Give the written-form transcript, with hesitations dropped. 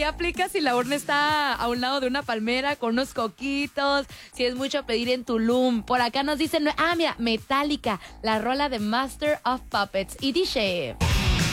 aplica si la urna está a un lado de una palmera con unos coquitos, si es mucho pedir en Tulum. Por acá nos dicen, mira, Metallica, la rola de Master of Puppets. Y dice...